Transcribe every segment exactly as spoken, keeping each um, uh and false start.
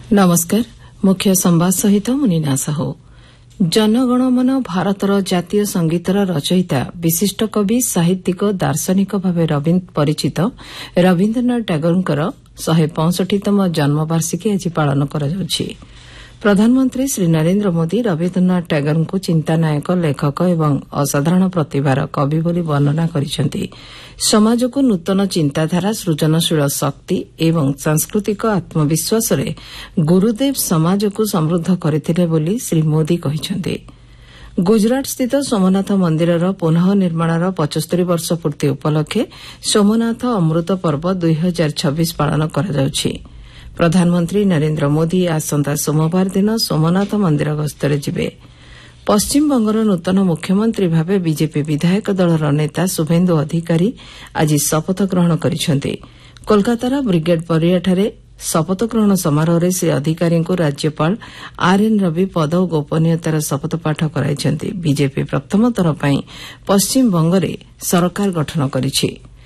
नमस्कार मुख्य संवाद सहित मुनिना साहू जनगणमन भारतर जातीय संगीतर रचयिता विशिष्ट कवि साहित्यिक दार्शनिक भाव परिचित रवीन्द्रनाथ टैगोरଙ୍କର शहे पैंसठतम जन्मवार्षिकी आज पालन कराଯାଉଛି। प्रधानमंत्री श्री नरेन्द्र मोदी रवीन्द्रनाथ टैगोरଙ୍କୁ चिंतानायक लेखक एवं असाधारण प्रतिभार कवि बोली वर्णना କରିଛନ୍ତି। समाजକୁ नूतन चिंताधारा सृजनशील शक्ति एवं सांस्कृतिक आत्मविश्वास रे गुरुदेव समाजକୁ समृद्ध କରିଥିଲେ ବୋଲି ଶ୍ରୀ ମୋଦି କହିଛନ୍ତି। गुजरात स्थित सोमनाथ मंदिरर पुनः निर्माणर पचस्तरी वर्ष पूर्ति उपलक्षे सोमनाथ अमृत पर्व दुई हजार छब्बीस पालन कराଯାଉଛି। प्रधानमंत्री नरेन्द्र मोदी आसंता सोमवार दिन सोमनाथ मंदिर गस्तरे जिबे। पश्चिमबंगर नूतन मुख्यमंत्री भावे बीजेपी विधायक दलर नेता शुभेन्दु अधिकारी आज शपथ ग्रहण କରିଛନ୍ତି। कोलकातार ब्रिगेड परियाଠାରେ शपथ ग्रहण समारोह श्री अधिकारी राज्यपाल आरएन रवि पद और गोपनीयतार शपथपाठ कराइଛନ୍ତି। बीजेपी प्रथम थर पर पश्चिमबंगरे सरकार गठन करिछि।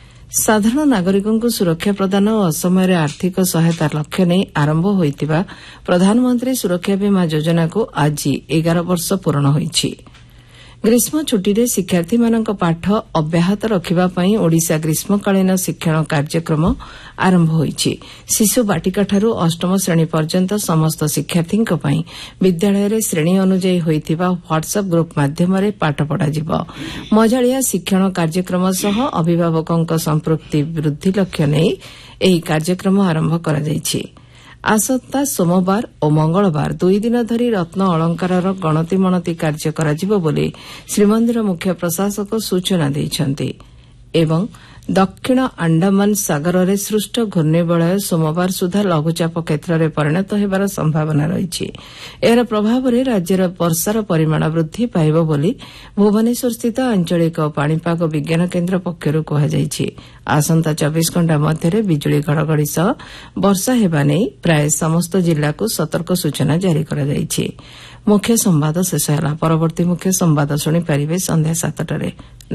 साधारण नागरिकों सुरक्षा प्रदान और असमय आर्थिक सहायता लक्ष्य नहीं आरंभ होइतिबा प्रधानमंत्री सुरक्षा बीमा योजना को आज एगार वर्ष पूर्ण होइछि। ग्रीष्म छुट्टी शिक्षार्थी मानक पाठ अब्याहत रखिबा पई ओडिशा ग्रीष्मकालीन शिक्षण कार्यक्रम आरंभ होइछि। शिशु बाटिका ठारू अष्टम श्रेणी पर्यंत समस्त शिक्षार्थी पई विद्यालय रे श्रेणी अनुଯାयी होइतिबा व्हाट्सएप ग्रुप माध्यम पाठ पढ़ा जिवो। मजालिया शिक्षण कार्यक्रम सह अभिभावकों संपृक्ति वृद्धि लक्ष्य नहीं एही कार्यक्रम आरंभ करा जायछि। आसंता सोमवार और मंगलवार दुई दिन धरी रत्न अलंकार गणति मणति कार्य कराजिबो बोली श्रीमंदिर मुख्य प्रशासक सूचना दैछन्ति। एवं दक्षिण अंडमान सागर में सृष्ट घूर्णिबलय सोमवार सुधा लघुचाप क्षेत्र में परिणत होबार संभावना रही। एହାର प्रभाव में राज्यर वर्षार परिमाण वृद्धि पाइब बोली भुवनेश्वर स्थित आंचलिक पाणीपाग विज्ञान केन्द्र पक्षर कहुଯାଇଛି। आसंता चौबीस घंटा मध्य बिजुली घड़घड़ी सह वर्षा हेबा नेई प्राय समस्त जिला को सतर्क सूचना जारी कराଯାଇଛି। मुख्य संवाद शेष होला। परवर्ती मुख्य संवाद शुणी पारिबे संध्या सातटारे।